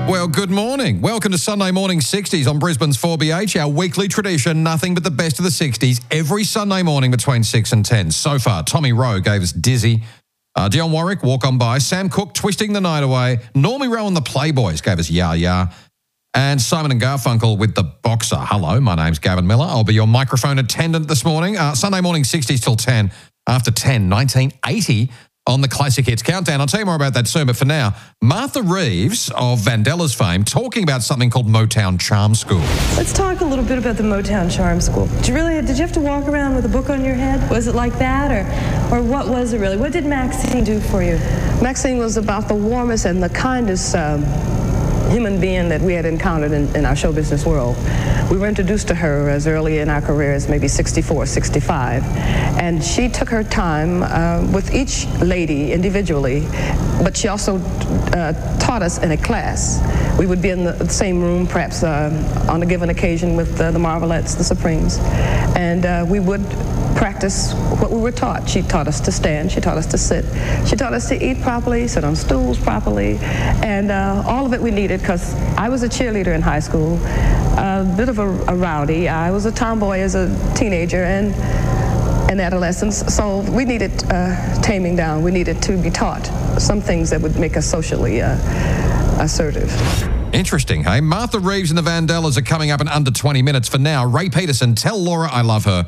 Well, good morning. Welcome to Sunday Morning 60s on Brisbane's 4BH, our weekly tradition, nothing but the best of the 60s, every Sunday morning between 6 and 10. So far, Tommy Rowe gave us Dizzy. Dionne Warwick, Walk On By. Sam Cooke, Twisting the Night Away. Normie Rowe and the Playboys gave us Ya Ya. And Simon and Garfunkel with The Boxer. Hello, my name's Gavin Miller. I'll be your microphone attendant this morning. Sunday morning 60s till 10. After 10, 1980 on the Classic Hits Countdown. I'll tell you more about that soon, but for now, Martha Reeves of Vandellas fame talking about something called Motown Charm School. Let's talk a little bit about the Motown Charm School. Did you have to walk around with a book on your head? Was it like that, or what was it really? What did Maxine do for you? Maxine was about the warmest and the kindest human being that we had encountered in our show business world. We were introduced to her as early in our career as maybe 64, 65, and she took her time with each lady individually, but she also taught us in a class. We would be in the same room, perhaps on a given occasion with the Marvelettes, the Supremes, and we would practice what we were taught. She taught us to stand, she taught us to sit, she taught us to eat properly, sit on stools properly, and all of it we needed, because I was a cheerleader in high school, a bit of a rowdy. I was a tomboy as a teenager and adolescence, so we needed taming down. We needed to be taught some things that would make us socially assertive. Interesting, hey? Martha Reeves and the Vandellas are coming up in under 20 minutes. For now, Ray Peterson, Tell Laura I Love Her.